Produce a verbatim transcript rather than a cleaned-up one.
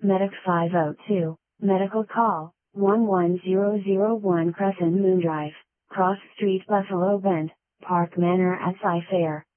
Medic five oh two, medical call, one one zero zero one Crescent Moon Drive, Cross Street, Buffalo Bend, Park Manor at Sci Fair.